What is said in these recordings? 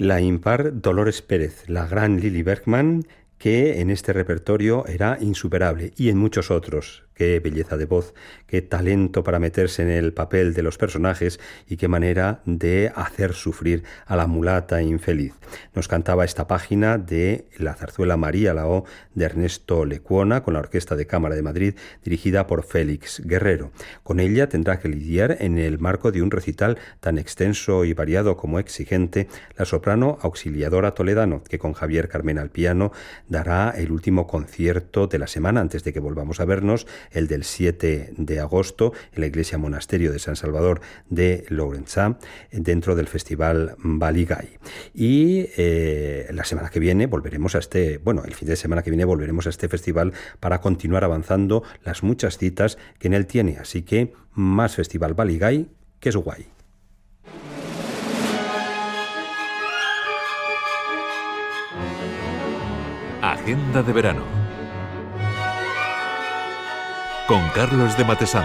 La impar Dolores Pérez, la gran Lili Bergman, que en este repertorio era insuperable, y en muchos otros. Qué belleza de voz, qué talento para meterse en el papel de los personajes y qué manera de hacer sufrir a la mulata infeliz. Nos cantaba esta página de la zarzuela María Lao de Ernesto Lecuona con la Orquesta de Cámara de Madrid, dirigida por Félix Guerrero. Con ella tendrá que lidiar, en el marco de un recital tan extenso y variado como exigente, la soprano Auxiliadora Toledano, que con Javier Carmena al piano dará el último concierto de la semana antes de que volvamos a vernos, el del 7 de agosto en la iglesia monasterio de San Salvador de Lourenzá, dentro del festival Baligay. Y la semana que viene volveremos a el fin de semana que viene volveremos a este festival para continuar avanzando las muchas citas que en él tiene. Así que más festival Baligay, que es guay. Agenda de verano con Carlos de Matesanz.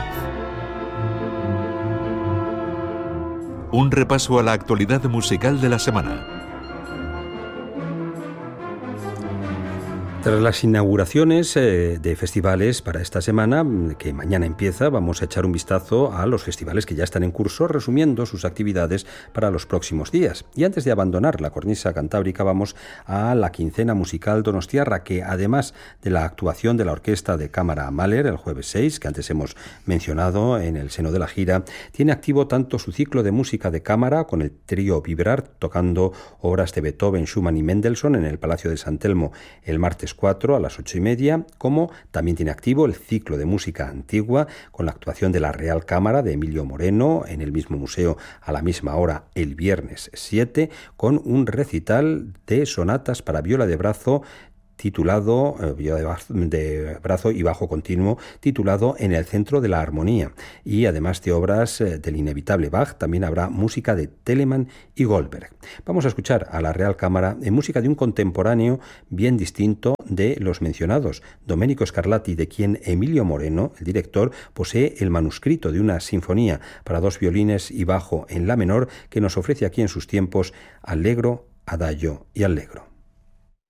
Un repaso a la actualidad musical de la semana. Tras las inauguraciones de festivales para esta semana, que mañana empieza, vamos a echar un vistazo a los festivales que ya están en curso, resumiendo sus actividades para los próximos días. Y antes de abandonar la cornisa cantábrica, vamos a la quincena musical donostiarra, que además de la actuación de la Orquesta de Cámara Mahler el jueves 6, que antes hemos mencionado en el seno de la gira, tiene activo tanto su ciclo de música de cámara con el trío Vibrart, tocando obras de Beethoven, Schumann y Mendelssohn en el Palacio de San Telmo el martes 4 a las 8:30, como también tiene activo el ciclo de música antigua con la actuación de la Real Cámara de Emilio Moreno en el mismo museo a la misma hora el viernes 7, con un recital de sonatas para viola de brazo titulado viola de brazo y bajo continuo, titulado En el centro de la armonía. Y además de obras del inevitable Bach, también habrá música de Telemann y Goldberg. Vamos a escuchar a la Real Cámara en música de un contemporáneo bien distinto de los mencionados, Domenico Scarlatti, de quien Emilio Moreno, el director, posee el manuscrito de una sinfonía para 2 violines y bajo en la menor, que nos ofrece aquí en sus tiempos Allegro, Adagio y Allegro.